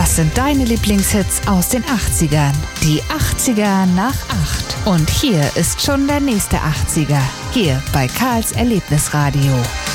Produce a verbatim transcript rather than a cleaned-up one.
Was sind deine Lieblingshits aus den achtzigern? Die achtziger nach acht. Und hier ist schon der nächste achtziger. Hier bei Karls Erlebnisradio.